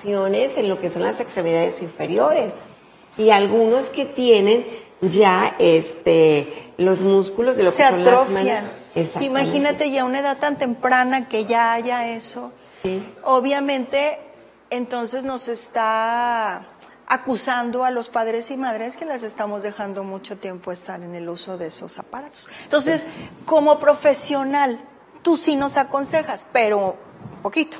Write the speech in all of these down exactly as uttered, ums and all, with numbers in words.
alteraciones en lo que son las extremidades inferiores y algunos que tienen ya este los músculos de lo que se son atrofian. las manos. Imagínate ya a una edad tan temprana que ya haya eso. Sí. Obviamente, entonces nos está acusando a los padres y madres que les estamos dejando mucho tiempo estar en el uso de esos aparatos. Entonces, sí. como profesional, tú sí nos aconsejas, pero poquito.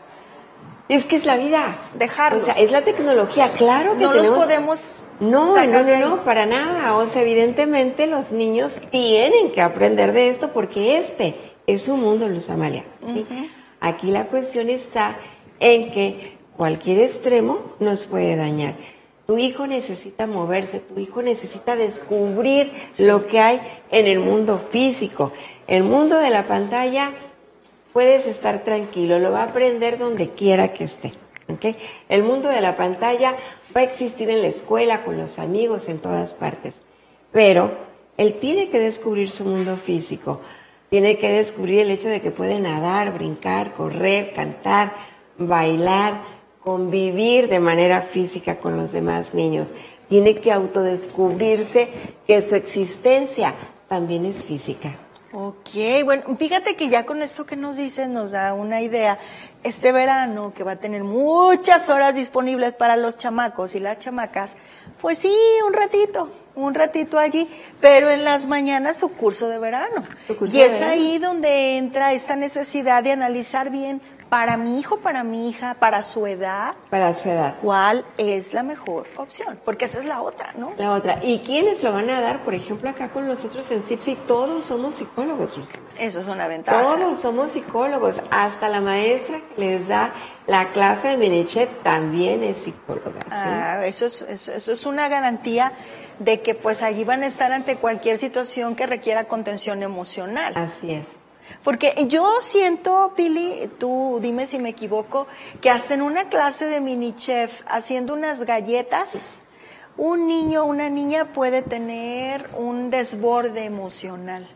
Es que es la vida. Dejarlos. O sea, es la tecnología, claro que no tenemos... los podemos No, sacar no, no, no, para nada. O sea, evidentemente los niños tienen que aprender de esto porque este es su mundo, Luz Amalia, ¿sí? Uh-huh. Aquí la cuestión está en que cualquier extremo nos puede dañar. Tu hijo necesita moverse, tu hijo necesita descubrir sí. lo que hay en el mundo físico. El mundo de la pantalla, puedes estar tranquilo, lo va a aprender donde quiera que esté. ¿Okay? El mundo de la pantalla va a existir en la escuela, con los amigos, en todas partes. Pero él tiene que descubrir su mundo físico. Tiene que descubrir el hecho de que puede nadar, brincar, correr, cantar, bailar, convivir de manera física con los demás niños. Tiene que autodescubrirse que su existencia también es física. Ok, bueno, fíjate que ya con esto que nos dices nos da una idea. Este verano, que va a tener muchas horas disponibles para los chamacos y las chamacas, pues sí, un ratito, un ratito allí, pero en las mañanas su curso de verano. Curso y es verano. Ahí donde entra esta necesidad de analizar bien, para mi hijo, para mi hija, para su edad. Para su edad. ¿Cuál es la mejor opción? Porque esa es la otra, ¿no? La otra. ¿Y quiénes lo van a dar? Por ejemplo, acá con nosotros en CIPSI, todos somos psicólogos, Lucía. Eso es una ventaja. Todos somos psicólogos. Hasta la maestra que les da la clase de Minichef también es psicóloga. ¿sí? Ah, eso es, eso, eso es una garantía de que pues allí van a estar ante cualquier situación que requiera contención emocional. Así es. Porque yo siento, Pili, tú dime si me equivoco, que hasta en una clase de mini chef haciendo unas galletas, un niño o una niña puede tener un desborde emocional.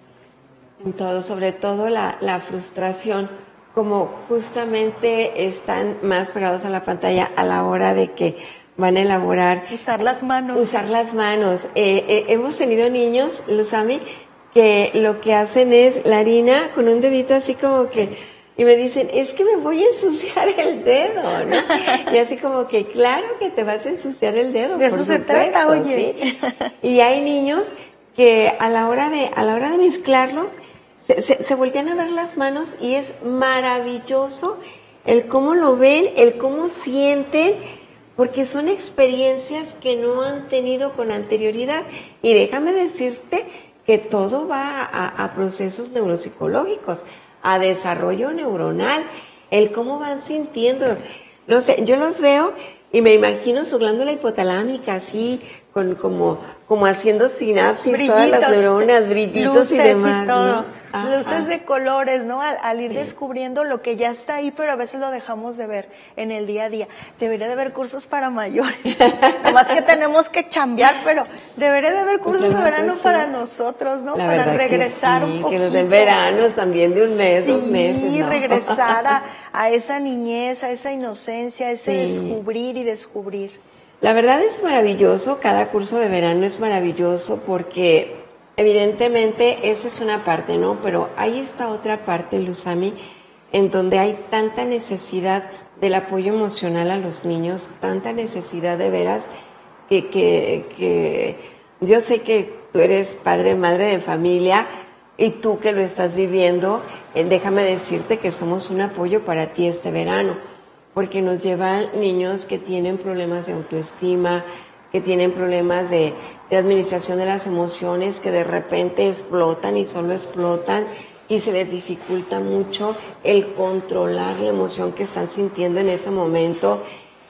En todo, sobre todo la, la frustración, como justamente están más pegados a la pantalla a la hora de que van a elaborar. Usar las manos. Usar las manos. Eh, eh, hemos tenido niños, Luzami, que lo que hacen es la harina con un dedito así como que, y me dicen, es que me voy a ensuciar el dedo, ¿no? Y así como que, claro que te vas a ensuciar el dedo. De eso por se supuesto, trata, oye. ¿sí? Y hay niños que a la hora de, a la hora de mezclarlos, se, se, se voltean a ver las manos y es maravilloso el cómo lo ven, el cómo sienten, porque son experiencias que no han tenido con anterioridad. Y déjame decirte que todo va a, a procesos neuropsicológicos, a desarrollo neuronal, el cómo van sintiendo. No sé, yo los veo y me imagino su glándula hipotalámica así, con como, como haciendo sinapsis, brillitos, todas las neuronas, brillitos luces y demás. Y todo. ¿no? Ah, luces ah. de colores, ¿no? Al, al ir sí. descubriendo lo que ya está ahí, pero a veces lo dejamos de ver en el día a día. Debería de haber cursos para mayores. Nomás que tenemos que chambear, pero debería de haber cursos claro de verano sí. para nosotros, ¿no? La para regresar sí, un poquito. Que nos den veranos también de un mes, sí, dos meses. Sí, ¿no? regresar a, a esa niñez, a esa inocencia, a ese sí. descubrir y descubrir. La verdad es maravilloso, cada curso de verano es maravilloso porque evidentemente esa es una parte, ¿no? Pero ahí está otra parte, Luzami, en donde hay tanta necesidad del apoyo emocional a los niños, tanta necesidad de veras que, que, que yo sé que tú eres padre, madre de familia y tú que lo estás viviendo, eh, déjame decirte que somos un apoyo para ti este verano. Porque nos llevan niños que tienen problemas de autoestima, que tienen problemas de, de administración de las emociones, que de repente explotan y solo explotan y se les dificulta mucho el controlar la emoción que están sintiendo en ese momento.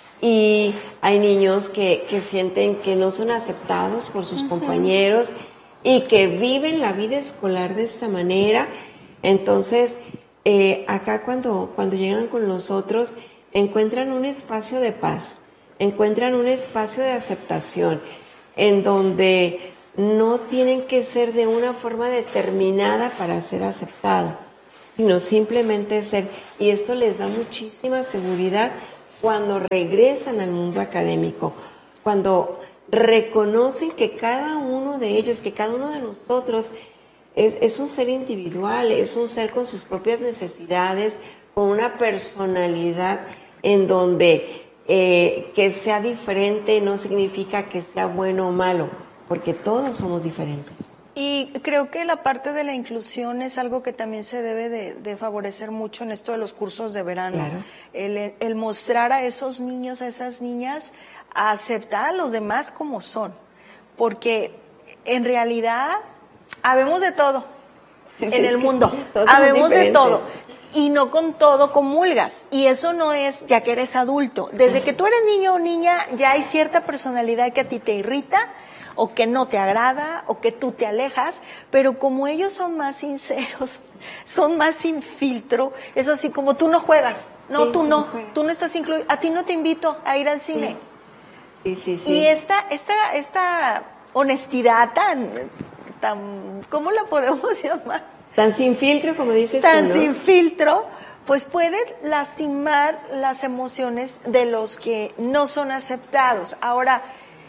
Y hay niños que, que sienten que no son aceptados por sus uh-huh. compañeros y que viven la vida escolar de esta manera. Entonces, eh, acá cuando, cuando llegan con nosotros, encuentran un espacio de paz, encuentran un espacio de aceptación, en donde no tienen que ser de una forma determinada para ser aceptado, sino simplemente ser. Y esto les da muchísima seguridad cuando regresan al mundo académico, cuando reconocen que cada uno de ellos, que cada uno de nosotros es, es un ser individual, es un ser con sus propias necesidades, con una personalidad en donde eh, que sea diferente no significa que sea bueno o malo, porque todos somos diferentes. Y creo que la parte de la inclusión es algo que también se debe de, de favorecer mucho en esto de los cursos de verano. Claro. El, el mostrar a esos niños, a esas niñas, a aceptar a los demás como son. Porque en realidad habemos de todo Sí, en sí, el sí. mundo. Todos somos Habemos de diferentes. todo. Y no con todo comulgas. Y eso no es ya que eres adulto. Desde que tú eres niño o niña, ya hay cierta personalidad que a ti te irrita, o que no te agrada, o que tú te alejas, pero como ellos son más sinceros, son más sin filtro, es así como tú no juegas, no, Sí, tú no, no juegas. tú no estás incluido, a ti no te invito a ir al cine. Sí, sí, sí. Y esta, esta, esta honestidad tan, tan, ¿cómo la podemos llamar? Tan sin filtro, como dices Tan tú, ¿no? sin filtro, pues puede lastimar las emociones de los que no son aceptados. Ahora,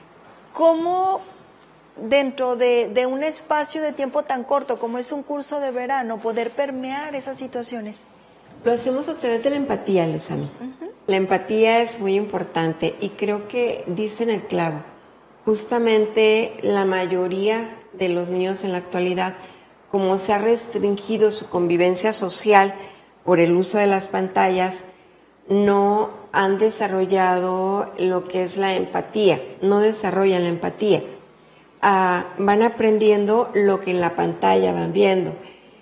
¿cómo dentro de, de un espacio de tiempo tan corto como es un curso de verano poder permear esas situaciones? Lo hacemos a través de la empatía, Luzami. Uh-huh. La empatía es muy importante y creo que dicen el clavo. Justamente la mayoría de los niños en la actualidad, como se ha restringido su convivencia social por el uso de las pantallas, no han desarrollado lo que es la empatía, no desarrollan la empatía. Ah, van aprendiendo lo que en la pantalla van viendo.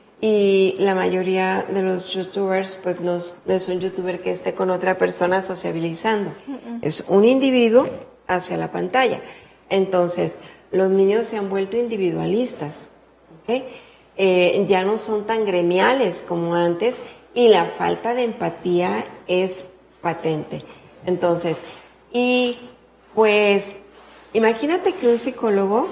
Y la mayoría de los youtubers, pues no, no es un youtuber que esté con otra persona sociabilizando. Uh-uh. Es un individuo hacia la pantalla. Entonces, los niños se han vuelto individualistas, ¿ok? Eh, ya no son tan gremiales como antes y la falta de empatía es patente. Entonces, y pues, imagínate que un psicólogo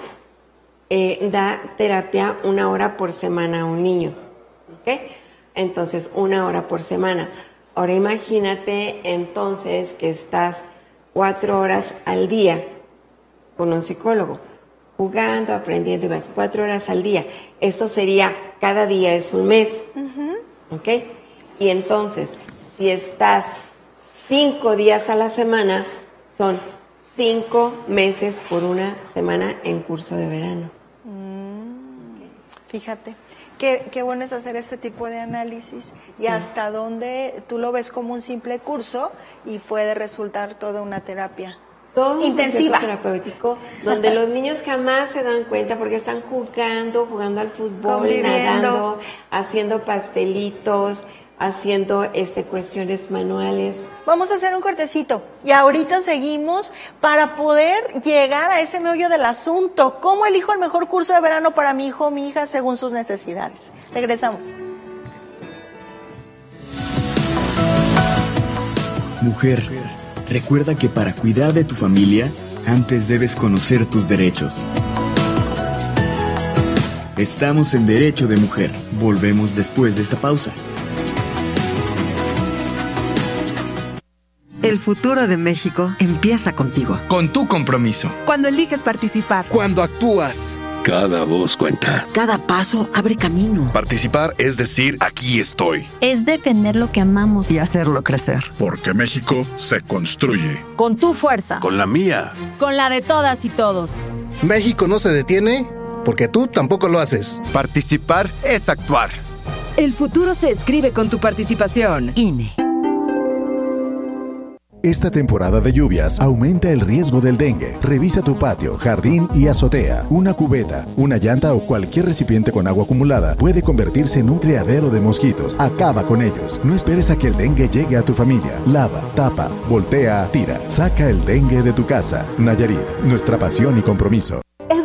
Eh, da terapia una hora por semana a un niño, ¿ok? Entonces, una hora por semana. Ahora imagínate entonces que estás cuatro horas al día con un psicólogo, jugando, aprendiendo y más, cuatro horas al día. Esto sería, cada día es un mes, uh-huh. ¿ok? Y entonces, si estás cinco días a la semana, son cinco meses por una semana en curso de verano. Fíjate, qué, qué bueno es hacer este tipo de análisis sí. Y hasta dónde tú lo ves como un simple curso y puede resultar toda una terapia todo intensiva. Un terapéutico donde los niños jamás se dan cuenta porque están jugando, jugando al fútbol, nadando, haciendo pastelitos, haciendo este cuestiones manuales. Vamos a hacer un cortecito y ahorita seguimos para poder llegar a ese meollo del asunto. ¿Cómo elijo el mejor curso de verano para mi hijo o mi hija según sus necesidades? Regresamos. Mujer, recuerda que para cuidar de tu familia, antes debes conocer tus derechos. Estamos en Derecho de Mujer. Volvemos después de esta pausa. El futuro de México empieza contigo. Con tu compromiso. Cuando eliges participar. Cuando actúas. Cada voz cuenta. Cada paso abre camino. Participar es decir, aquí estoy. Es defender lo que amamos. Y hacerlo crecer. Porque México se construye. Con tu fuerza. Con la mía. Con la de todas y todos. México no se detiene porque tú tampoco lo haces. Participar es actuar. El futuro se escribe con tu participación. I N E. Esta temporada de lluvias aumenta el riesgo del dengue. Revisa tu patio, jardín y azotea. Una cubeta, una llanta o cualquier recipiente con agua acumulada puede convertirse en un criadero de mosquitos. Acaba con ellos. No esperes a que el dengue llegue a tu familia. Lava, tapa, voltea, tira. Saca el dengue de tu casa. Nayarit, nuestra pasión y compromiso. El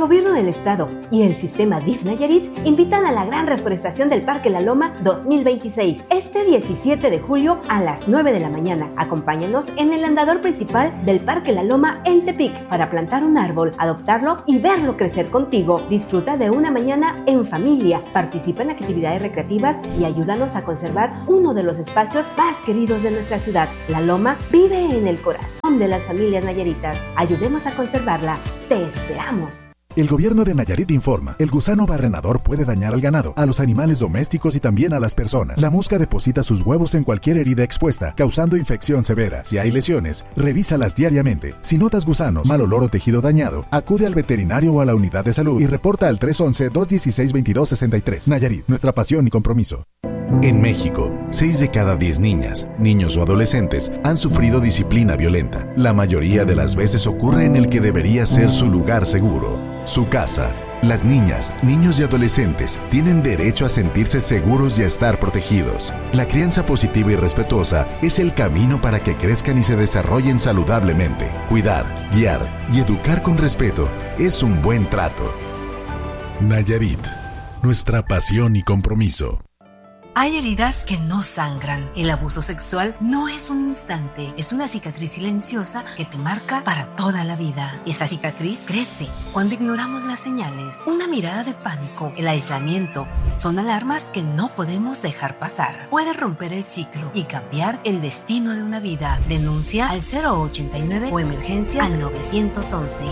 Gobierno del Estado y el Sistema D I F Nayarit invitan a la gran reforestación del Parque La Loma dos mil veintiséis, este diecisiete de julio a las nueve de la mañana. Acompáñanos en el andador principal del Parque La Loma en Tepic para plantar un árbol, adoptarlo y verlo crecer contigo. Disfruta de una mañana en familia, participa en actividades recreativas y ayúdanos a conservar uno de los espacios más queridos de nuestra ciudad. La Loma vive en el corazón de las familias nayaritas. Ayudemos a conservarla. ¡Te esperamos! El gobierno de Nayarit informa, el gusano barrenador puede dañar al ganado, a los animales domésticos y también a las personas. La mosca deposita sus huevos en cualquier herida expuesta, causando infección severa. Si hay lesiones, revísalas diariamente. Si notas gusanos, mal olor o tejido dañado, acude al veterinario o a la unidad de salud y reporta al tres once, dos dieciséis, veintidós sesenta y tres. Nayarit, nuestra pasión y compromiso. En México, seis de cada diez niñas, niños o adolescentes han sufrido disciplina violenta. La mayoría de las veces ocurre en el que debería ser su lugar seguro, su casa. Las niñas, niños y adolescentes tienen derecho a sentirse seguros y a estar protegidos. La crianza positiva y respetuosa es el camino para que crezcan y se desarrollen saludablemente. Cuidar, guiar y educar con respeto es un buen trato. Nayarit, nuestra pasión y compromiso. Hay heridas que no sangran. El abuso sexual no es un instante, es una cicatriz silenciosa que te marca para toda la vida. Esa cicatriz crece cuando ignoramos las señales. Una mirada de pánico, el aislamiento, son alarmas que no podemos dejar pasar. Puede romper el ciclo y cambiar el destino de una vida. Denuncia al cero ochenta y nueve o emergencias al nueve once.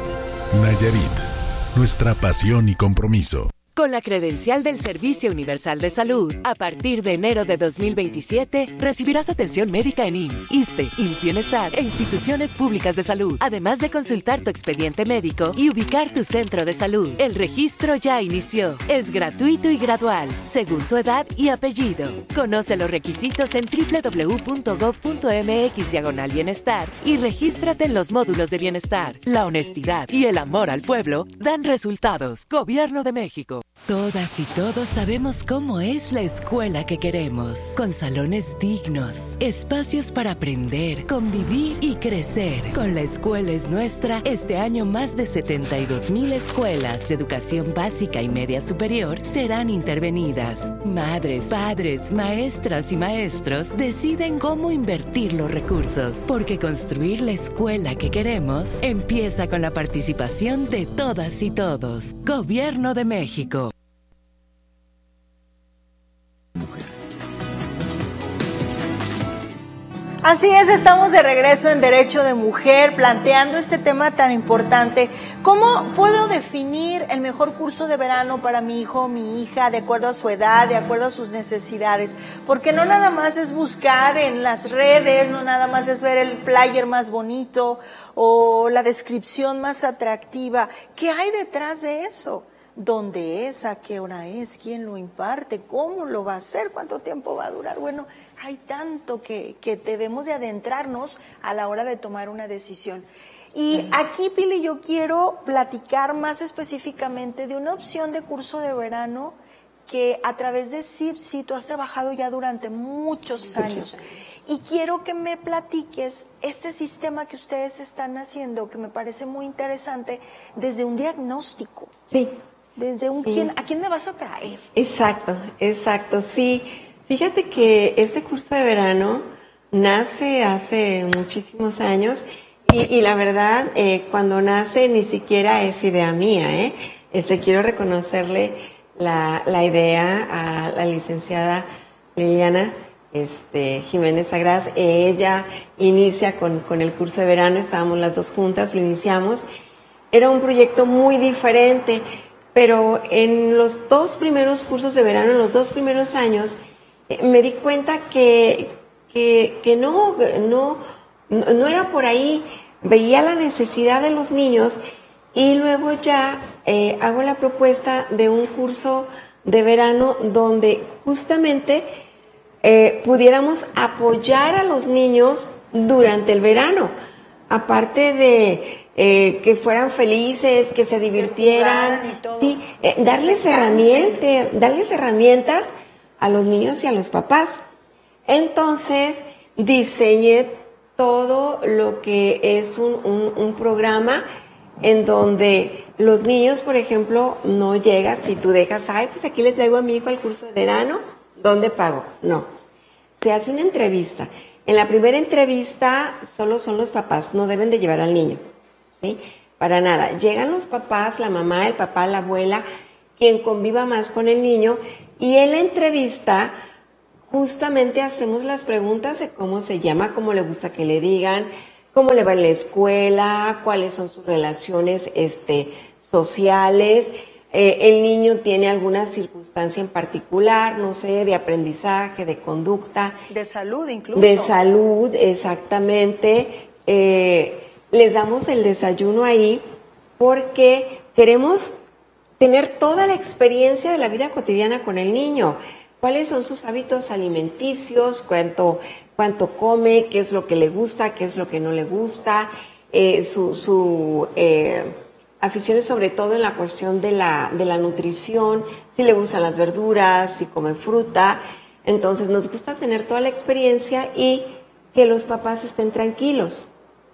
Nayarit, nuestra pasión y compromiso. Con la credencial del Servicio Universal de Salud, a partir de enero de dos mil veintisiete, recibirás atención médica en I M S S, ISSSTE, I M S S Bienestar e instituciones públicas de salud, además de consultar tu expediente médico y ubicar tu centro de salud. El registro ya inició. Es gratuito y gradual, según tu edad y apellido. Conoce los requisitos en doble u doble u doble u punto gob punto eme equis diagonal bienestar y regístrate en los módulos de bienestar. La honestidad y el amor al pueblo dan resultados. Gobierno de México. Todas y todos sabemos cómo es la escuela que queremos, con salones dignos, espacios para aprender, convivir y crecer. Con La Escuela es Nuestra, este año más de setenta y dos mil escuelas de educación básica y media superior serán intervenidas. Madres, padres, maestras y maestros deciden cómo invertir los recursos, porque construir la escuela que queremos empieza con la participación de todas y todos. Gobierno de México. Así es, estamos de regreso en Derecho de Mujer, planteando este tema tan importante. ¿Cómo puedo definir el mejor curso de verano para mi hijo o mi hija, de acuerdo a su edad, de acuerdo a sus necesidades? Porque no nada más es buscar en las redes, no nada más es ver el flyer más bonito o la descripción más atractiva. ¿Qué hay detrás de eso? ¿Dónde es? ¿A qué hora es? ¿Quién lo imparte? ¿Cómo lo va a hacer? ¿Cuánto tiempo va a durar? Bueno, hay tanto que, que debemos de adentrarnos a la hora de tomar una decisión. Y aquí, Pili, yo quiero platicar más específicamente de una opción de curso de verano que a través de SIPSI tú has trabajado ya durante muchos años. Y quiero que me platiques este sistema que ustedes están haciendo, que me parece muy interesante, desde un diagnóstico. Sí. Desde un sí. ¿quién, ¿a quién me vas a traer? Exacto, exacto, sí. Fíjate que este curso de verano nace hace muchísimos años y, y la verdad, eh, cuando nace ni siquiera es idea mía, ¿eh? Este, quiero reconocerle la, la idea a la licenciada Liliana este, Jiménez Agraz. Ella inicia con, con el curso de verano, estábamos las dos juntas, lo iniciamos. Era un proyecto muy diferente, pero en los dos primeros cursos de verano, en los dos primeros años, me di cuenta que, que, que no, no, no era por ahí. Veía la necesidad de los niños y luego ya eh, hago la propuesta de un curso de verano donde justamente eh, pudiéramos apoyar a los niños durante el verano, aparte de eh, que fueran felices, que se divirtieran, sí, eh, darles herramientas, darles herramientas a los niños y a los papás. Entonces diseñé todo lo que es un, un, un programa en donde los niños, por ejemplo, no llegas y tú dejas, ay, pues aquí le traigo a mi hijo al curso de verano, ¿dónde pago? No, se hace una entrevista. En la primera entrevista solo son los papás, no deben de llevar al niño, ¿sí? Para nada. Llegan los papás, la mamá, el papá, la abuela, quien conviva más con el niño, y en la entrevista justamente hacemos las preguntas de cómo se llama, cómo le gusta que le digan, cómo le va en la escuela, cuáles son sus relaciones este, sociales, eh, el niño tiene alguna circunstancia en particular, no sé, de aprendizaje, de conducta. De salud incluso. De salud, exactamente. Eh, les damos el desayuno ahí porque queremos tener toda la experiencia de la vida cotidiana con el niño. ¿Cuáles son sus hábitos alimenticios? ¿Cuánto, cuánto come? ¿Qué es lo que le gusta? ¿Qué es lo que no le gusta? Eh, su su eh, aficiones sobre todo en la cuestión de la, de la nutrición, si le gustan las verduras, si come fruta. Entonces nos gusta tener toda la experiencia y que los papás estén tranquilos,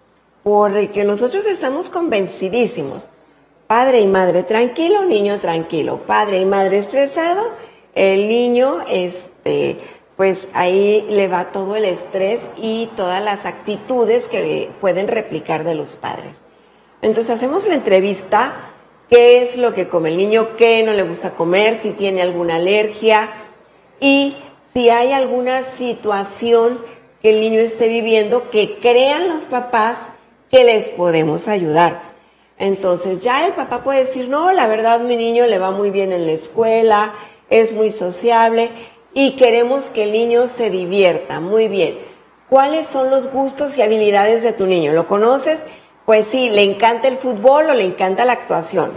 porque nosotros estamos convencidísimos. Padre y madre tranquilo, niño tranquilo. Padre y madre estresado, el niño, este, pues ahí le va todo el estrés y todas las actitudes que pueden replicar de los padres. Entonces hacemos la entrevista, qué es lo que come el niño, qué no le gusta comer, si tiene alguna alergia y si hay alguna situación que el niño esté viviendo que crean los papás que les podemos ayudar. Entonces ya el papá puede decir, no, la verdad mi niño le va muy bien en la escuela, es muy sociable y queremos que el niño se divierta. Muy bien. ¿Cuáles son los gustos y habilidades de tu niño? ¿Lo conoces? Pues sí, le encanta el fútbol o le encanta la actuación.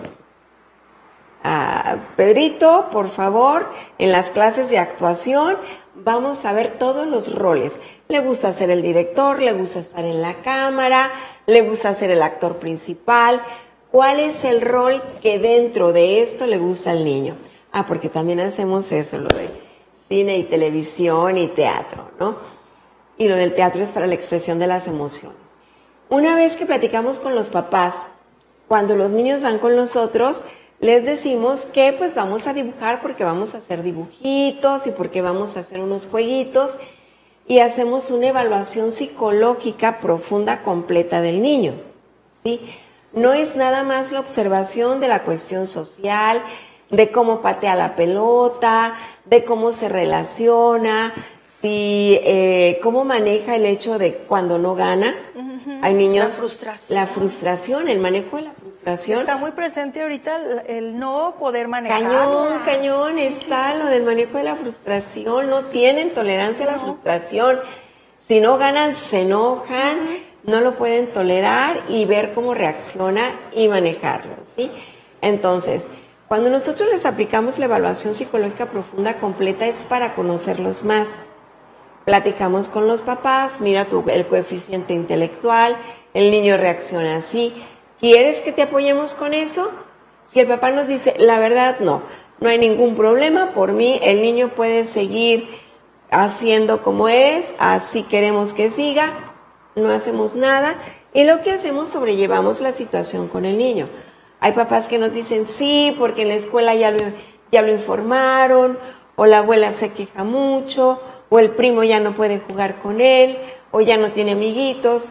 Ah, Pedrito, por favor, en las clases de actuación vamos a ver todos los roles. Le gusta ser el director, le gusta estar en la cámara, le gusta ser el actor principal. ¿Cuál es el rol que dentro de esto le gusta al niño? Ah, porque también hacemos eso, lo de cine y televisión y teatro, ¿no? Y lo del teatro es para la expresión de las emociones. Una vez que platicamos con los papás, cuando los niños van con nosotros, les decimos que pues vamos a dibujar porque vamos a hacer dibujitos y porque vamos a hacer unos jueguitos y hacemos una evaluación psicológica profunda, completa del niño, ¿sí? No es nada más la observación de la cuestión social, de cómo patea la pelota, de cómo se relaciona, si eh, cómo maneja el hecho de cuando no gana. Uh-huh. Hay niños... La frustración. La frustración, el manejo de la frustración. Está muy presente ahorita el, el no poder manejar. Cañón, cañón, sí, está sí, sí. Lo del manejo de la frustración. No tienen tolerancia no. a la frustración. Si no ganan, se enojan, uh-huh. no lo pueden tolerar y ver cómo reacciona y manejarlo, ¿sí? Entonces, cuando nosotros les aplicamos la evaluación psicológica profunda completa es para conocerlos más. Platicamos con los papás, mira tu, el coeficiente intelectual, el niño reacciona así. ¿Quieres que te apoyemos con eso? Si el papá nos dice, la verdad no, no hay ningún problema, por mí el niño puede seguir haciendo como es, así queremos que siga, no hacemos nada y lo que hacemos sobrellevamos la situación con el niño. Hay papás que nos dicen sí, porque en la escuela ya lo, ya lo informaron, o la abuela se queja mucho, o el primo ya no puede jugar con él, o ya no tiene amiguitos.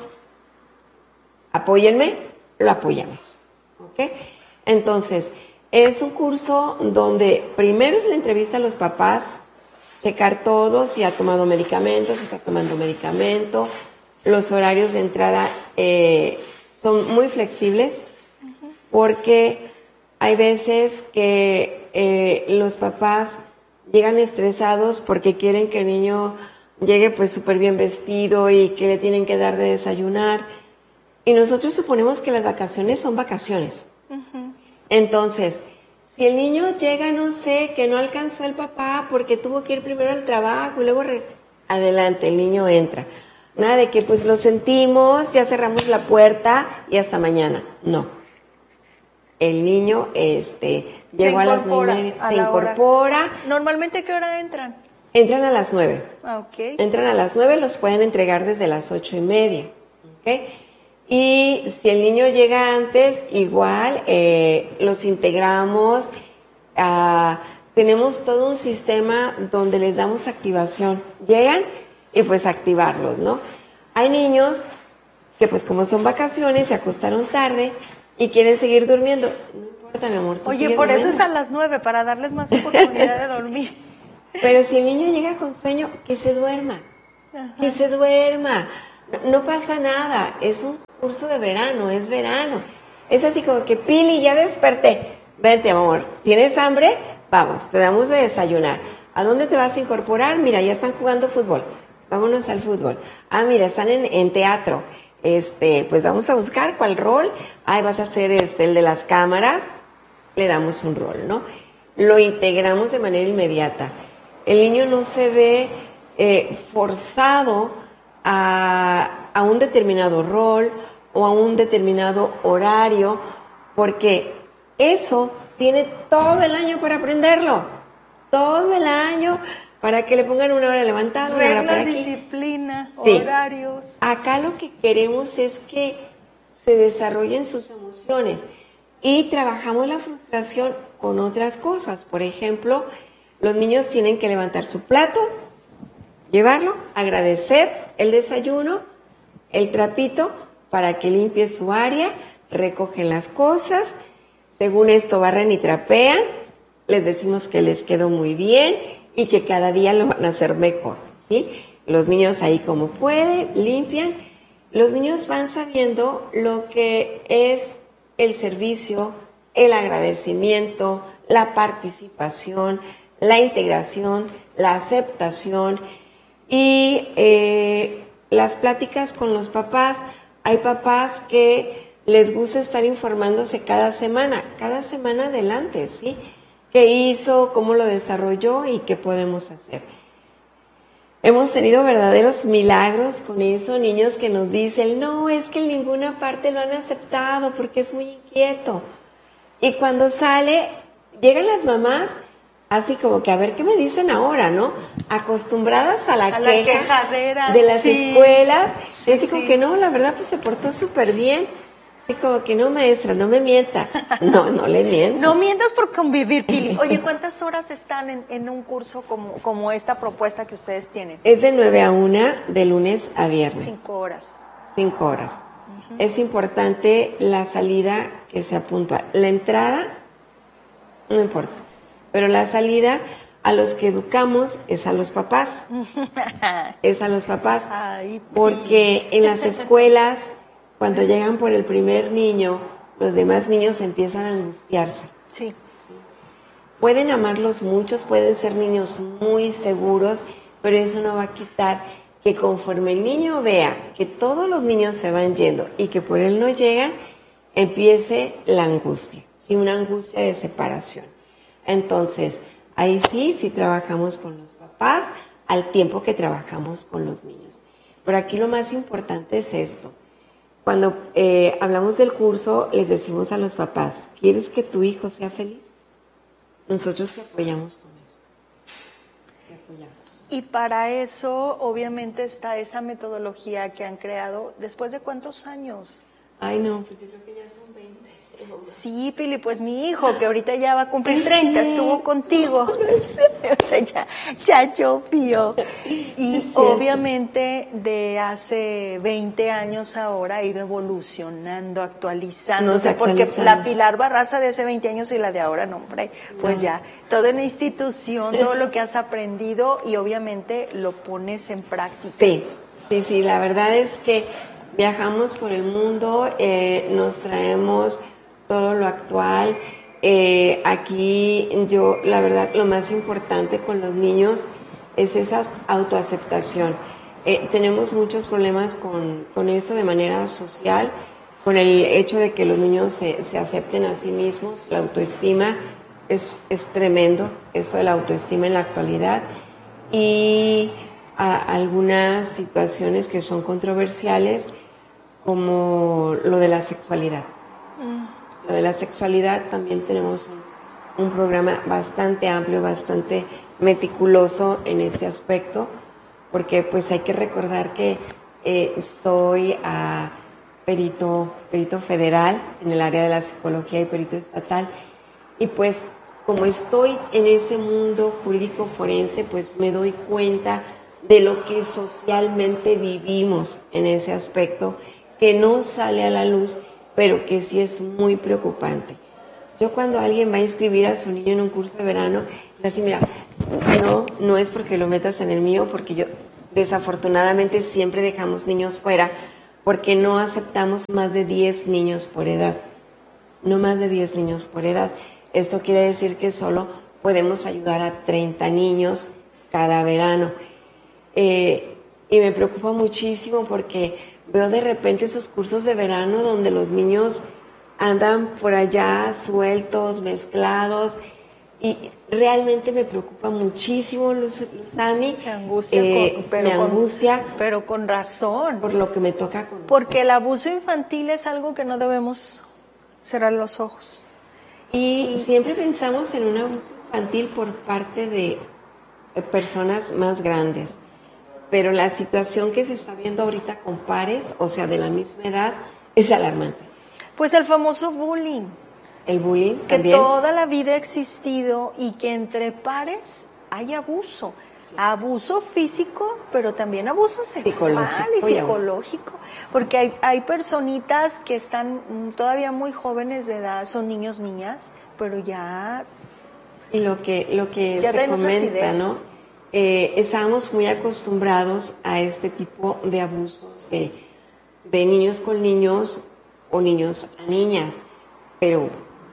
Apóyenme, lo apoyamos. ¿Ok? Entonces, es un curso donde primero es la entrevista a los papás, checar todo, si ha tomado medicamentos, si está tomando medicamento. Los horarios de entrada eh, son muy flexibles, porque hay veces que eh, los papás llegan estresados porque quieren que el niño llegue pues súper bien vestido y que le tienen que dar de desayunar. Y nosotros suponemos que las vacaciones son vacaciones. Uh-huh. Entonces, si el niño llega, no sé, que no alcanzó el papá porque tuvo que ir primero al trabajo y luego... Re- adelante, el niño entra. Nada de que pues lo sentimos, ya cerramos la puerta y hasta mañana. No. El niño este, llegó a las nueve y media, se incorpora. ¿Normalmente a qué hora entran? Entran a las nueve. Ah, okay. Entran a las nueve, los pueden entregar desde las ocho y media. ¿Okay? Y si el niño llega antes, igual eh, los integramos. Uh, tenemos todo un sistema donde les damos activación. Llegan y pues activarlos, ¿no? Hay niños que pues como son vacaciones, se acostaron tarde y quieren seguir durmiendo. No importa, mi amor. Oye, por eso es a las nueve, para darles más oportunidad de dormir. Pero si el niño llega con sueño, que se duerma. Ajá. Que se duerma. No, no pasa nada. Es un curso de verano, es verano. Es así como que, Pili, ya desperté. Vente, amor. ¿Tienes hambre? Vamos, te damos de desayunar. ¿A dónde te vas a incorporar? Mira, ya están jugando fútbol. Vámonos al fútbol. Ah, mira, están en, en teatro. Este, pues vamos a buscar cuál rol. Ahí vas a hacer este, el de las cámaras. Le damos un rol, ¿no? Lo integramos de manera inmediata. El niño no se ve eh, forzado a, a un determinado rol o a un determinado horario, porque eso tiene todo el año para aprenderlo. Todo el año para que le pongan una hora levantada, una hora para aquí. Disciplina, sí. Horarios. Acá lo que queremos es que se desarrollen sus emociones y trabajamos la frustración con otras cosas. Por ejemplo, los niños tienen que levantar su plato, llevarlo, agradecer el desayuno, el trapito para que limpie su área, recogen las cosas, según esto barren y trapean, les decimos que les quedó muy bien y que cada día lo van a hacer mejor, ¿sí? Los niños ahí como pueden, limpian. Los niños van sabiendo lo que es el servicio, el agradecimiento, la participación, la integración, la aceptación y eh, las pláticas con los papás. Hay papás que les gusta estar informándose cada semana, cada semana adelante, ¿sí? ¿Qué hizo? ¿Cómo lo desarrolló? ¿Y qué podemos hacer? Hemos tenido verdaderos milagros con eso, niños que nos dicen, no, es que en ninguna parte lo han aceptado porque es muy inquieto. Y cuando sale, llegan las mamás así como que a ver qué me dicen ahora, ¿no? Acostumbradas a la, a queja la quejadera de las sí. escuelas. Sí, así sí. como que no, la verdad pues se portó súper bien. Así como que no, maestra, no me mienta. No, no le miento. No mientas por convivir, Pili. Oye, ¿cuántas horas están en, en un curso como, como esta propuesta que ustedes tienen? Es de nueve a una, de lunes a viernes. Cinco horas. Cinco horas. Uh-huh. Es importante la salida que sea puntual. La entrada, no importa. Pero la salida, a los que educamos, es a los papás. Es a los papás. Ay, porque en las escuelas, cuando llegan por el primer niño, los demás niños empiezan a angustiarse. Sí. Sí. Pueden amarlos muchos, pueden ser niños muy seguros, pero eso no va a quitar que conforme el niño vea que todos los niños se van yendo y que por él no llegan, empiece la angustia, ¿sí? Una angustia de separación. Entonces, ahí sí, sí trabajamos con los papás al tiempo que trabajamos con los niños. Pero aquí lo más importante es esto. Cuando eh, hablamos del curso, les decimos a los papás, ¿quieres que tu hijo sea feliz? Nosotros te apoyamos con esto. Te apoyamos. Y para eso, obviamente, está esa metodología que han creado. ¿Después de cuántos años? Ay, no, pues yo creo que ya son veinte. Sí, Pili, pues mi hijo, que ahorita ya va a cumplir treinta, sí. Estuvo contigo. O sea, ya, ya chopió. Y obviamente de hace veinte años ahora ha ido evolucionando, actualizándose, porque la Pilar Barraza de hace veinte años y la de ahora, no, hombre, pues no. Ya, toda una institución, todo lo que has aprendido y obviamente lo pones en práctica. Sí, sí, sí, la verdad es que viajamos por el mundo, eh, nos traemos todo lo actual. Eh, aquí yo, la verdad, lo más importante con los niños es esa autoaceptación. Eh, tenemos muchos problemas con, con esto de manera social, con el hecho de que los niños se, se acepten a sí mismos. La autoestima es, es tremendo, esto de la autoestima en la actualidad. Y a, algunas situaciones que son controversiales, como lo de la sexualidad. Mm. Lo de la sexualidad también tenemos un, un programa bastante amplio, bastante meticuloso en ese aspecto, porque pues hay que recordar que eh, soy uh, perito, perito federal en el área de la psicología y perito estatal. Y pues como estoy en ese mundo jurídico forense, pues me doy cuenta de lo que socialmente vivimos en ese aspecto, que no sale a la luz, pero que sí es muy preocupante. Yo cuando alguien va a inscribir a su niño en un curso de verano, es así, mira, no, no es porque lo metas en el mío, porque yo desafortunadamente siempre dejamos niños fuera, porque no aceptamos más de diez niños por edad, no más de diez niños por edad. Esto quiere decir que solo podemos ayudar a treinta niños cada verano. Eh, y me preocupa muchísimo porque veo de repente esos cursos de verano donde los niños andan por allá sueltos, mezclados, y realmente me preocupa muchísimo, Luz, Luzami. Me angustia, eh, con, pero, me angustia con, pero con razón. Por lo que me toca conocer. Porque el abuso infantil es algo que no debemos cerrar los ojos. Y siempre pensamos en un abuso infantil por parte de personas más grandes, pero la situación que se está viendo ahorita con pares, o sea, de la misma edad, es alarmante. Pues el famoso bullying. El bullying que también. Toda la vida ha existido y que entre pares hay abuso. Sí. Abuso físico, pero también abuso sexual psicológico y psicológico. Y porque hay, hay personitas que están todavía muy jóvenes de edad, son niños, niñas, pero ya... Y lo que, lo que se comenta, ¿no? Eh, estábamos muy acostumbrados a este tipo de abusos de, de niños con niños o niños a niñas, pero...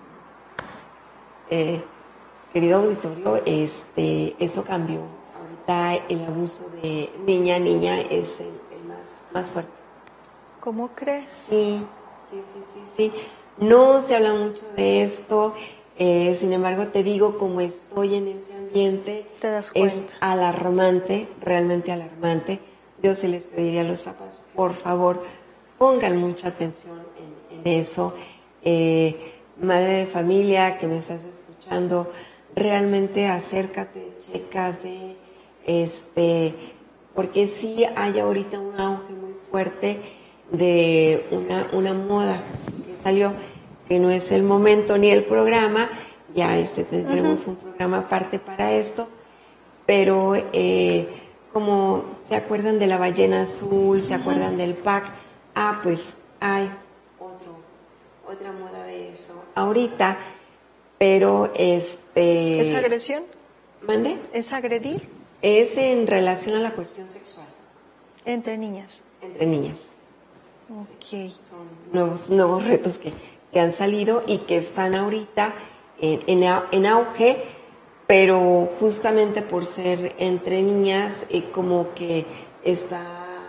Eh, querido auditorio, este, eso cambió. Ahorita el abuso de niña a niña es el, el más, más fuerte. ¿Cómo crees? Sí, sí, sí, sí, sí. No se habla mucho de esto, eh, sin embargo te digo, como estoy en ese ambiente, ¿te das cuenta? Es alarmante, realmente alarmante. Yo sí les pediría a los papás, por favor, pongan mucha atención en, en eso. Eh, madre de familia que me estás escuchando, realmente acércate, checa, ve, este, porque sí hay ahorita un auge muy fuerte de una, una moda que salió, que no es el momento ni el programa, ya este tendremos uh-huh. un programa aparte para esto, pero eh, como se acuerdan de la ballena azul, se uh-huh. acuerdan del pack, ah, pues hay otro, otra moda de eso ahorita, pero este... ¿Es agresión? ¿Mande? ¿Es agredir? Es en relación a la cuestión sexual. ¿Entre niñas? Entre niñas. Ok. Sí, son nuevos, nuevos retos que, que han salido y que están ahorita en, en, en auge, pero justamente por ser entre niñas, eh, como que está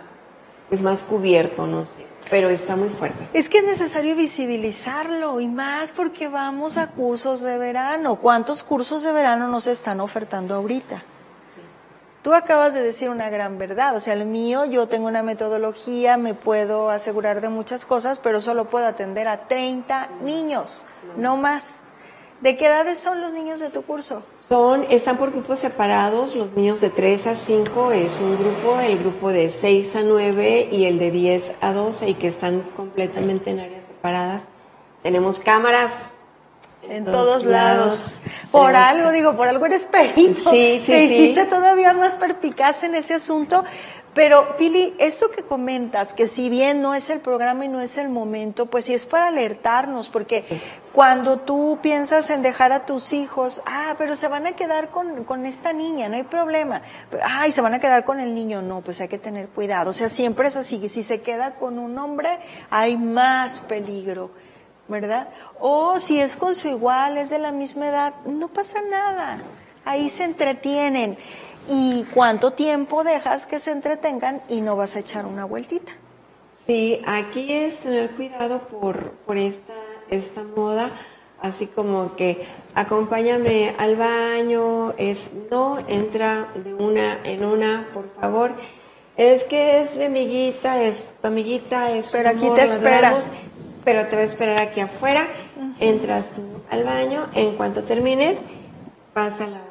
es más cubierto, no sé. Pero está muy fuerte. Es que es necesario visibilizarlo, y más porque vamos a cursos de verano. ¿Cuántos cursos de verano nos están ofertando ahorita? Sí. Tú acabas de decir una gran verdad. O sea, el mío, yo tengo una metodología, me puedo asegurar de muchas cosas, pero solo puedo atender a treinta no niños, no, no más. ¿De qué edades son los niños de tu curso? Son, están por grupos separados, los niños de tres a cinco es un grupo, el grupo de seis a nueve y el de diez a doce, y que están completamente en áreas separadas. Tenemos cámaras en, en todos, todos lados. lados. Por Tenemos algo, digo, por algo eres perito. Sí, sí, Te sí. hiciste todavía más perpicaz en ese asunto. Pero, Pili, esto que comentas, que si bien no es el programa y no es el momento, pues sí es para alertarnos, porque sí. Cuando tú piensas en dejar a tus hijos, ah, pero se van a quedar con, con esta niña, no hay problema, pero, ay, se van a quedar con el niño, no, pues hay que tener cuidado, o sea, siempre es así, si se queda con un hombre, hay más peligro, ¿verdad? O si es con su igual, es de la misma edad, no pasa nada, ahí se entretienen. ¿Y cuánto tiempo dejas que se entretengan y no vas a echar una vueltita? Sí, aquí es tener cuidado por, por esta, esta moda, así como que acompáñame al baño, es no, entra de una en una, por favor. Es que es mi amiguita, es tu amiguita, es pero aquí te espera. Pero te va a esperar aquí afuera, uh-huh. Entras tú al baño, en cuanto termines, pasa la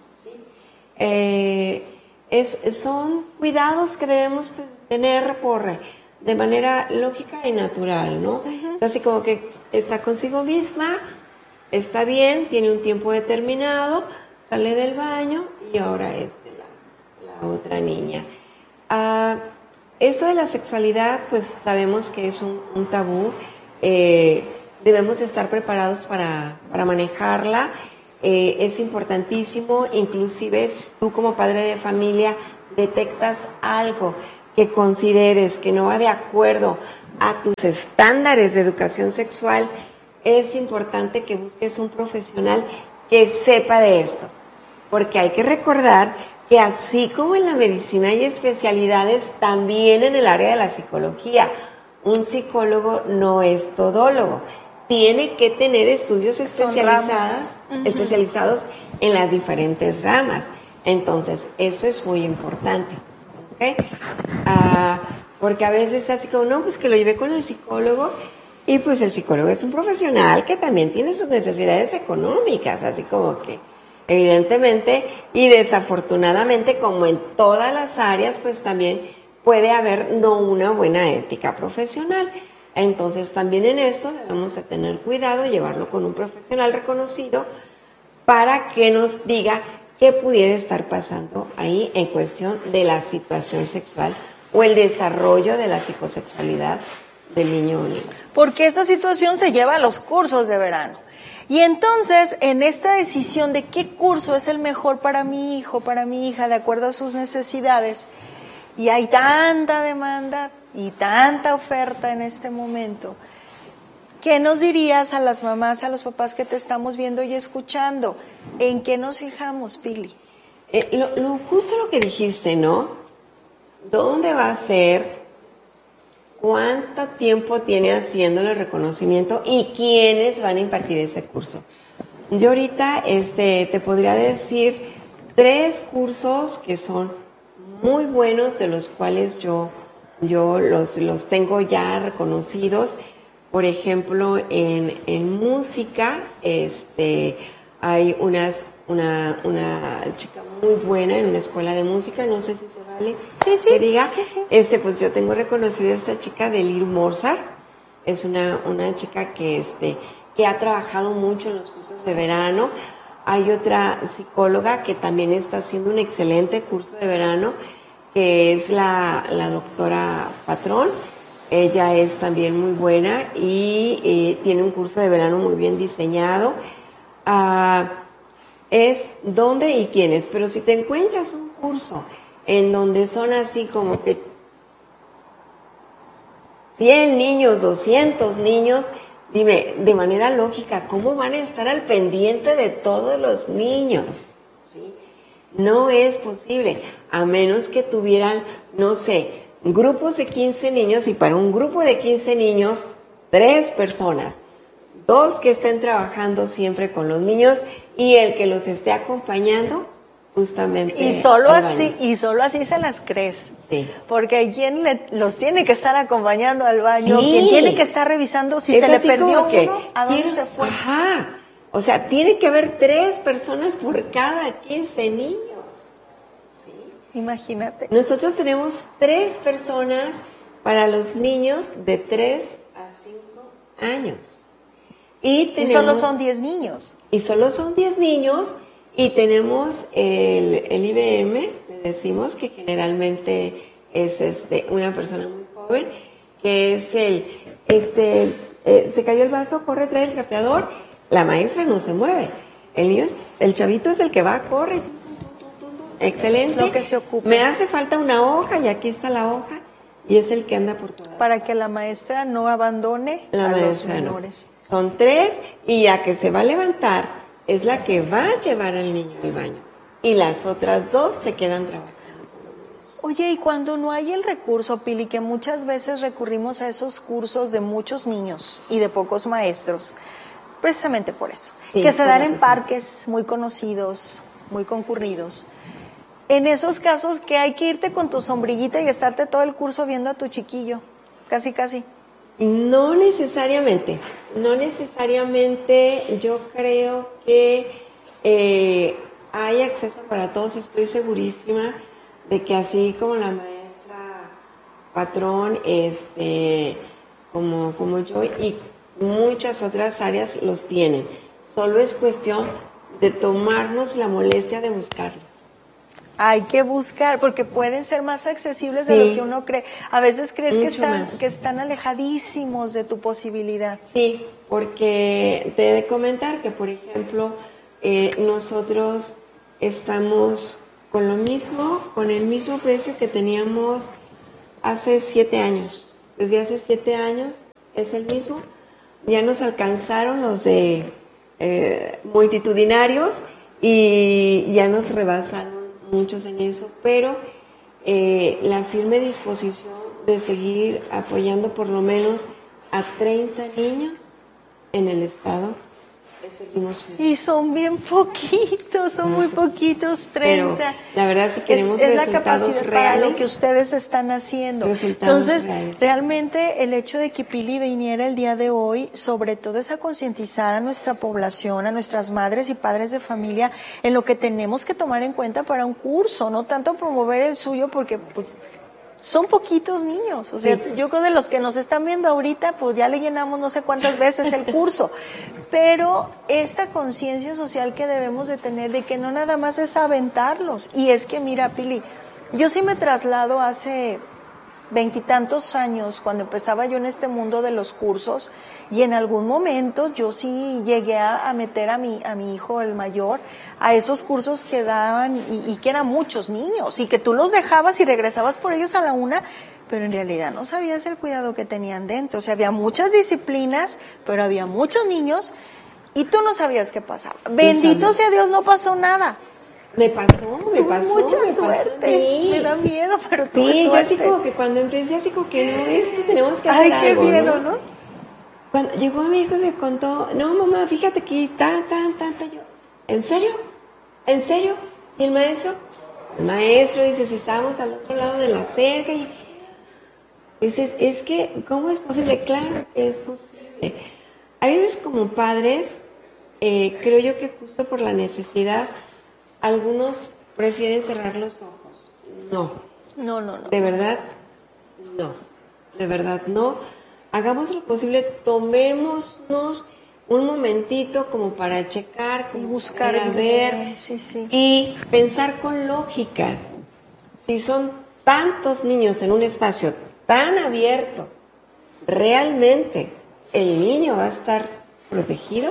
Eh, es, son cuidados que debemos tener por de manera lógica y natural, ¿no? Uh-huh. Es así como que está consigo misma, está bien, tiene un tiempo determinado, sale del baño y ahora es de la, la otra niña. Uh, esto de la sexualidad, pues sabemos que es un, un tabú, eh, debemos estar preparados para, para manejarla, eh, es importantísimo, inclusive tú como padre de familia detectas algo que consideres que no va de acuerdo a tus estándares de educación sexual, es importante que busques un profesional que sepa de esto, porque hay que recordar que así como en la medicina hay especialidades, también en el área de la psicología, un psicólogo no es todólogo, tiene que tener estudios especializados, uh-huh. especializados en las diferentes ramas. Entonces, esto es muy importante, ¿ok? Uh, porque a veces así como, no, pues que lo llevé con el psicólogo, y pues el psicólogo es un profesional que también tiene sus necesidades económicas, así como que, evidentemente, y desafortunadamente, como en todas las áreas, pues también puede haber no una buena ética profesional. Entonces, también en esto debemos de tener cuidado, llevarlo con un profesional reconocido para que nos diga qué pudiera estar pasando ahí en cuestión de la situación sexual o el desarrollo de la psicosexualidad del niño o niña. Porque esa situación se lleva a los cursos de verano. Y entonces, en esta decisión de qué curso es el mejor para mi hijo, para mi hija, de acuerdo a sus necesidades, y hay tanta demanda y tanta oferta en este momento, ¿qué nos dirías a las mamás, a los papás que te estamos viendo y escuchando? ¿En qué nos fijamos, Pili? Eh, lo, lo justo lo que dijiste, ¿no? ¿Dónde va a ser? ¿Cuánto tiempo tiene haciéndole el reconocimiento? ¿Y quiénes van a impartir ese curso? Yo ahorita este, te podría decir tres cursos que son muy buenos, de los cuales yo, yo los, los tengo ya reconocidos. Por ejemplo, en, en música, este, hay unas, una, una chica muy buena en una escuela de música, no sé si se vale sí, sí, que diga. Sí, sí. Este, pues yo tengo reconocida a esta chica de Little Mozart, es una, una chica que, este, que ha trabajado mucho en los cursos de verano. Hay otra psicóloga que también está haciendo un excelente curso de verano, que es la, la doctora Patrón. Ella es también muy buena y eh, tiene un curso de verano muy bien diseñado. Uh, es dónde y quiénes, pero si te encuentras un curso en donde son así como que cien niños, doscientos niños, dime, de manera lógica, ¿cómo van a estar al pendiente de todos los niños? ¿Sí? No es posible, a menos que tuvieran, no sé, grupos de quince niños, y para un grupo de quince niños, tres personas, dos que estén trabajando siempre con los niños y el que los esté acompañando justamente. Y solo así, y solo así se las crees. Sí. Porque hay quien le, los tiene que estar acompañando al baño, sí. quien tiene que estar revisando si es se le perdió que, uno, a dónde se fue. Ajá. O sea, tiene que haber tres personas por cada quince niños. ¿Sí? Imagínate. Nosotros tenemos tres personas para los niños de tres a cinco años. Y, tenemos, y solo son diez niños. Y solo son diez niños. Y tenemos el, el I B M, le decimos que generalmente es este una persona muy joven, que es el, este, eh, se cayó el vaso, corre, trae el trapeador, la maestra no se mueve. El niño, el chavito es el que va, corre, excelente. Lo que se ocupa. Me hace falta una hoja y aquí está la hoja y es el que anda por todas. Para que la maestra no abandone la a maestra los menores. No. Son tres y ya que se va a levantar es la que va a llevar al niño al baño y las otras dos se quedan trabajando. Oye, y cuando no hay el recurso, Pili, que muchas veces recurrimos a esos cursos de muchos niños y de pocos maestros, precisamente por eso, sí, que se dan en parques muy conocidos, muy concurridos. Sí. En esos casos que hay que irte con tu sombrillita y estarte todo el curso viendo a tu chiquillo, casi casi. No necesariamente, no necesariamente. Yo creo que eh, hay acceso para todos. Estoy segurísima de que así como la maestra patrón, este, como, como yo, y muchas otras áreas los tienen. Solo es cuestión de tomarnos la molestia de buscarlos. Hay que buscar, porque pueden ser más accesibles Sí. de lo que uno cree. A veces crees que Mucho están, más. que están alejadísimos de tu posibilidad. Sí, porque te he de comentar que, por ejemplo, eh, nosotros estamos con lo mismo, con el mismo precio que teníamos hace siete años. Desde hace siete años es el mismo. Ya nos alcanzaron los de eh, multitudinarios y ya nos rebasaron muchos en eso, pero eh, la firme disposición de seguir apoyando por lo menos a treinta niños en el estado, le seguimos firmes. Y son bien poquitos, son muy poquitos, treinta. Pero la verdad, si queremos es, es la resultados capacidad reales, para lo que ustedes están haciendo. Resultados Entonces, reales. realmente el hecho de que Pili viniera el día de hoy, sobre todo es a concientizar a nuestra población, a nuestras madres y padres de familia, en lo que tenemos que tomar en cuenta para un curso, no tanto promover el suyo, porque pues son poquitos niños. O sea, Sí. yo creo de los que nos están viendo ahorita, pues ya le llenamos no sé cuántas veces el curso. Pero esta conciencia social que debemos de tener de que no nada más es aventarlos. Y es que, mira, Pili, yo sí me traslado hace veintitantos años, cuando empezaba yo en este mundo de los cursos, y en algún momento yo sí llegué a, a meter a mi, a mi hijo, el mayor, a esos cursos que daban, y, y que eran muchos niños, y que tú los dejabas y regresabas por ellos a la una, pero en realidad no sabías el cuidado que tenían dentro. O sea, había muchas disciplinas, pero había muchos niños, y tú no sabías qué pasaba. Bendito sea Dios, no pasó nada. Me pasó, me Tuve pasó, mucha me pasó a suerte. mí. Me da miedo, pero tuve Sí, yo suerte. así como que cuando empecé, así como que no, esto tenemos que hacer Ay, qué algo, miedo, ¿no? ¿no? Cuando llegó mi hijo y me contó, no mamá, fíjate que tan, tan, tanta yo, ¿en serio? ¿En serio? ¿Y el maestro? El maestro dice, si estábamos al otro lado de la cerca y dices, es que, ¿cómo es posible? Claro que es posible. A veces como padres, eh, creo yo que justo por la necesidad, algunos prefieren cerrar los ojos. No. No, no, no. De verdad, no. De verdad, no. Hagamos lo posible, tomémonos un momentito como para checar, como Y buscar para bien, ver sí, sí. y pensar con lógica. Si son tantos niños en un espacio tan abierto, realmente el niño va a estar protegido.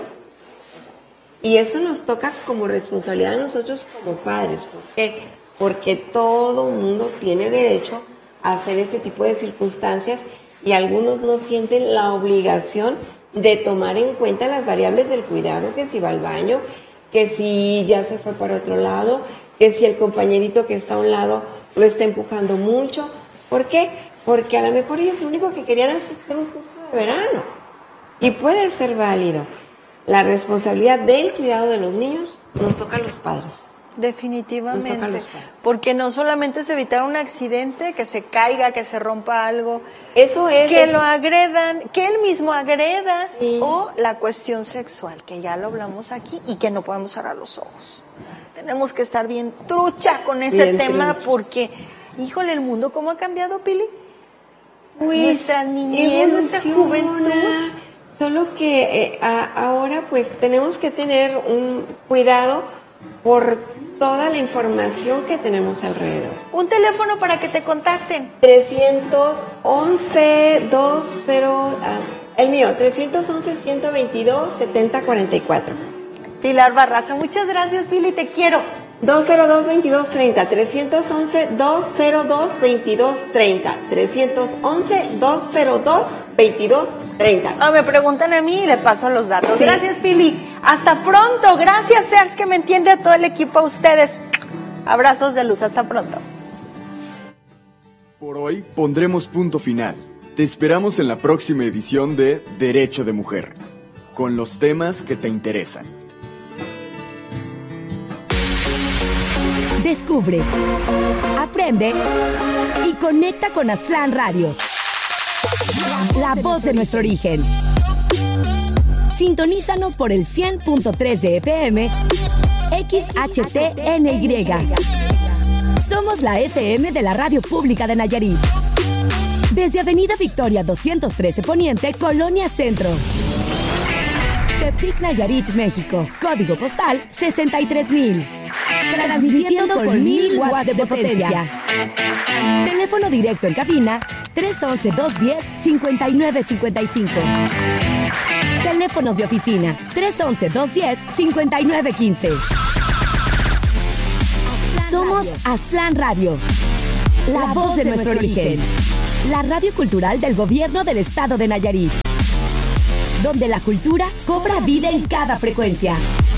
Y eso nos toca como responsabilidad a nosotros como padres. ¿Por qué? Porque todo mundo tiene derecho a hacer este tipo de circunstancias y algunos no sienten la obligación de tomar en cuenta las variables del cuidado, que si va al baño, que si ya se fue para otro lado, que si el compañerito que está a un lado lo está empujando mucho. ¿Por qué? Porque a lo mejor ellos lo único que querían es hacer un curso de verano. Y puede ser válido. La responsabilidad del cuidado de los niños nos toca a los padres. Definitivamente. Nos toca a los padres. Porque no solamente es evitar un accidente, que se caiga, que se rompa algo. Eso es. Que es- lo agredan, que él mismo agreda. Sí. O la cuestión sexual, que ya lo hablamos aquí y que no podemos cerrar los ojos. Tenemos que estar bien trucha con ese Bien tema trucha. porque, híjole, el mundo, ¿cómo ha cambiado, Pili? Pues, Nuestra niñez, nuestra evoluciona. juventud. Solo que eh, a- ahora pues tenemos que tener un cuidado por toda la información que tenemos alrededor. Un teléfono para que te contacten. trescientos once, veinte, ah, el mío, trescientos once, ciento veintidós, setenta cuarenta y cuatro. Pilar Barraza, muchas gracias, Pili, te quiero. dos cero dos, veintidós treinta, trescientos once, dos cero dos, veintidós treinta, trescientos once, dos cero dos, veintidós treinta. Ah, me preguntan a mí y le paso los datos. Sí. Gracias, Pili. Hasta pronto. Gracias, Serge, que me entiende, a todo el equipo, a ustedes. Abrazos de luz. Hasta pronto. Por hoy pondremos punto final. Te esperamos en la próxima edición de Derecho de Mujer, con los temas que te interesan. Descubre, aprende y conecta con Aztlán Radio. La voz de nuestro origen. Sintonízanos por el cien punto tres de F M, X H T N Y. Somos la F M de la Radio Pública de Nayarit. Desde Avenida Victoria doscientos trece Poniente, Colonia Centro. Tepic, Nayarit, México. Código postal sesenta y tres mil. Transmitiendo con mil watts de potencia. Teléfono directo en cabina tres once, dos diez, cincuenta y nueve cincuenta y cinco. Teléfonos de oficina tres once, dos diez, cincuenta y nueve quince. Somos Aztlán Radio, la voz de nuestro origen. La radio cultural del gobierno del estado de Nayarit, donde la cultura cobra vida en cada frecuencia.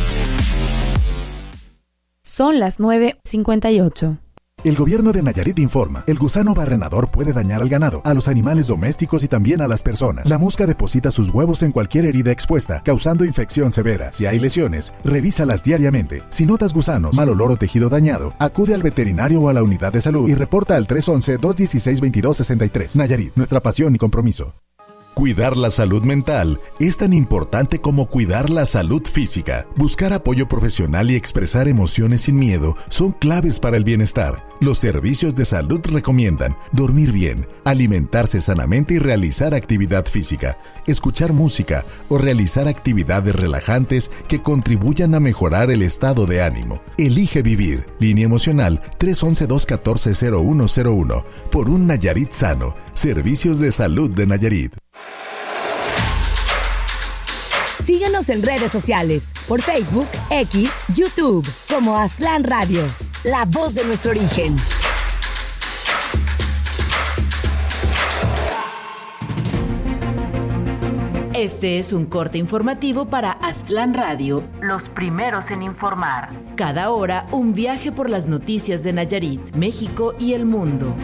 Son las nueve cincuenta y ocho. El gobierno de Nayarit informa, el gusano barrenador puede dañar al ganado, a los animales domésticos y también a las personas. La mosca deposita sus huevos en cualquier herida expuesta, causando infección severa. Si hay lesiones, revísalas diariamente. Si notas gusanos, mal olor o tejido dañado, acude al veterinario o a la unidad de salud y reporta al tres once, dos dieciséis, veintidós sesenta y tres. Nayarit, nuestra pasión y compromiso. Cuidar la salud mental es tan importante como cuidar la salud física. Buscar apoyo profesional y expresar emociones sin miedo son claves para el bienestar. Los servicios de salud recomiendan dormir bien, alimentarse sanamente y realizar actividad física, escuchar música o realizar actividades relajantes que contribuyan a mejorar el estado de ánimo. Elige vivir. Línea emocional tres once, dos catorce, cero uno cero uno. Por un Nayarit sano. Servicios de salud de Nayarit. Síguenos en redes sociales, por Facebook, X, YouTube, como Aztlán Radio, la voz de nuestro origen. Este es un corte informativo para Aztlán Radio, los primeros en informar. Cada hora, un viaje por las noticias de Nayarit, México y el mundo.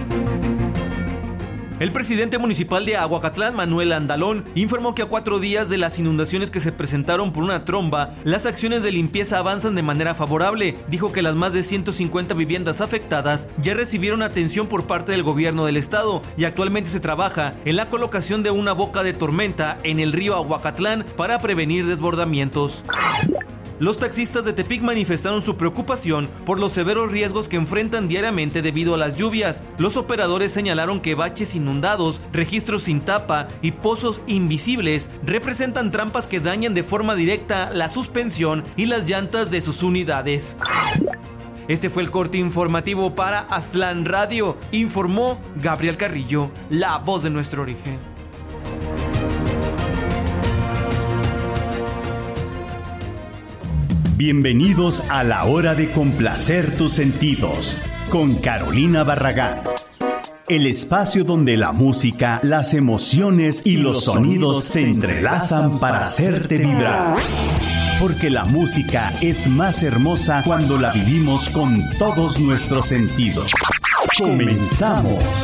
El presidente municipal de Aguacatlán, Manuel Andalón, informó que a cuatro días de las inundaciones que se presentaron por una tromba, las acciones de limpieza avanzan de manera favorable. Dijo que las más de ciento cincuenta viviendas afectadas ya recibieron atención por parte del gobierno del estado y actualmente se trabaja en la colocación de una boca de tormenta en el río Aguacatlán para prevenir desbordamientos. Los taxistas de Tepic manifestaron su preocupación por los severos riesgos que enfrentan diariamente debido a las lluvias. Los operadores señalaron que baches inundados, registros sin tapa y pozos invisibles representan trampas que dañan de forma directa la suspensión y las llantas de sus unidades. Este fue el corte informativo para Aztlán Radio, informó Gabriel Carrillo, la voz de nuestro origen. Bienvenidos a la hora de complacer tus sentidos, con Carolina Barragán. El espacio donde la música, las emociones y los sonidos se entrelazan para hacerte vibrar. Porque la música es más hermosa cuando la vivimos con todos nuestros sentidos. ¡Comenzamos!